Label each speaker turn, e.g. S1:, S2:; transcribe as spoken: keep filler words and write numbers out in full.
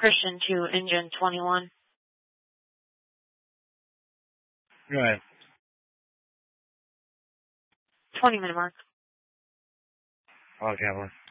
S1: Christian two, engine twenty-one.
S2: Go ahead.
S1: twenty minute mark.
S2: Okay, well.